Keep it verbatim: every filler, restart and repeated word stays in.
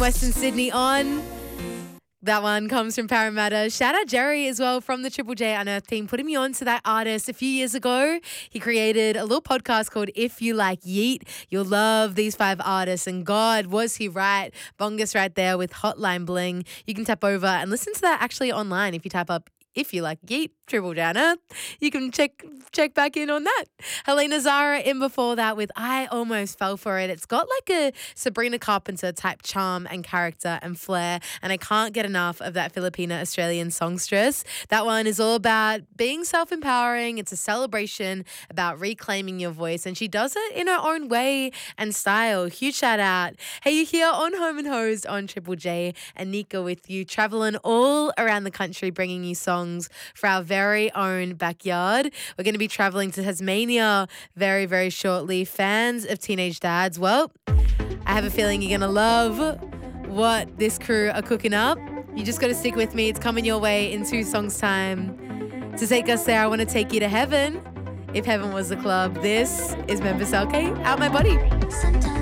Western Sydney on. That one comes from Parramatta. Shout out Jerry as well from the Triple J Unearthed team, putting me on to that artist a few years ago. He created a little podcast called If You Like Yeet. You'll love these five artists. And God, was he right? Bongus right there with Hotline Bling. You can tap over and listen to that actually online if you tap up If You Like Yeet, Triple J Unearthed. You can check check back in on that. Helena Zara in before that with I Almost Fell For It. It's got like a Sabrina Carpenter type charm and character and flair, and I can't get enough of that Filipina-Australian songstress. That one is all about being self-empowering. It's a celebration about reclaiming your voice, and she does it in her own way and style. Huge shout out. Hey, you here on Home and Hosed on Triple J, and Nika with you, traveling all around the country, bringing you songs for our very own backyard. We're going to be traveling to Tasmania very, very shortly. Fans of Teenage Dads, well, I have a feeling you're going to love what this crew are cooking up. You just got to stick with me. It's coming your way in two songs' time. To take us there, I want to take you to heaven. If heaven was a club, this is Memphis L K, Out My Body. Sometimes